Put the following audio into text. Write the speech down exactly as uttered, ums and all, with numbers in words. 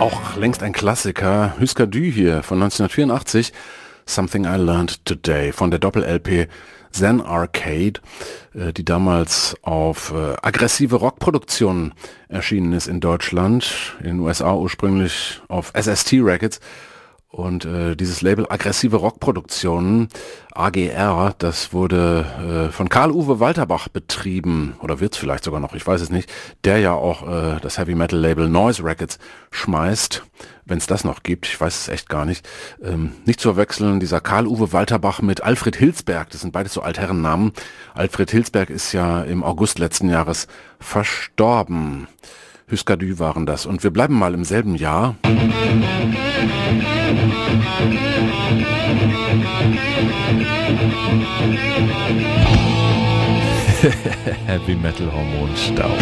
Auch längst ein Klassiker, Husker Du hier von neunzehnhundertvierundachtzig, Something I Learned Today von der Doppel-L P Zen Arcade, die damals auf aggressive Rockproduktionen erschienen ist in Deutschland, in den U S A ursprünglich auf S S T Records. Und äh, dieses Label Aggressive Rockproduktionen, A G R, das wurde äh, von Karl-Uwe Walterbach betrieben, oder wird es vielleicht sogar noch, ich weiß es nicht, der ja auch äh, das Heavy-Metal-Label Noise Records schmeißt, wenn es das noch gibt, ich weiß es echt gar nicht. Ähm, nicht zu verwechseln, dieser Karl-Uwe Walterbach mit Alfred Hilsberg, das sind beides so Altherrennamen. Alfred Hilsberg ist ja im August letzten Jahres verstorben. Husker Du waren das. Und wir bleiben mal im selben Jahr. Heavy Metal Hormonstau.